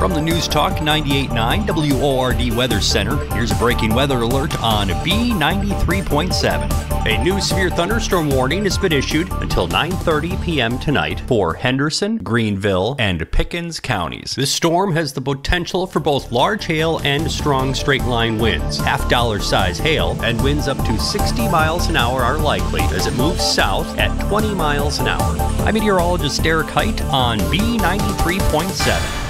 From the News Talk 98.9 WORD Weather Center, here's a breaking weather alert on B93.7. A new severe thunderstorm warning has been issued until 9:30 p.m. tonight for Henderson, Greenville, and Pickens counties. This storm has the potential for both large hail and strong straight-line winds. Half-dollar size hail and winds up to 60 miles an hour are likely as it moves south at 20 miles an hour. I'm meteorologist Derek Height on B93.7.